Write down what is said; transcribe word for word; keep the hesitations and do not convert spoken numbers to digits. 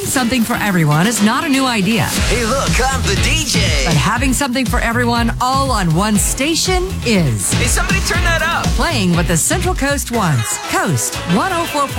Having something for everyone is not a new idea. Hey, look, I'm the D J. But having something for everyone all on one station is. Hey, somebody turn that up. Playing what the Central Coast wants. Coast one oh four point five.